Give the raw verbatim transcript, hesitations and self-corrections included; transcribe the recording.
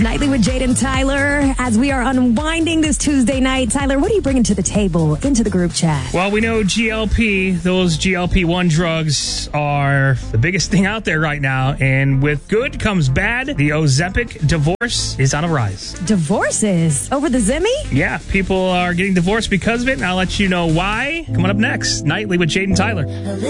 Nightly with Jade and Tyler. As we are unwinding this Tuesday night, Tyler, what are you bringing to the table into the group chat? Well, we know G L P, those G L P one drugs are the biggest thing out there right now. And with good comes bad. The Ozempic divorce is on a rise. Divorces? Over the Zimmy? Yeah, people are getting divorced because of it, and I'll let you know why. Coming up next, Nightly with Jade and Tyler.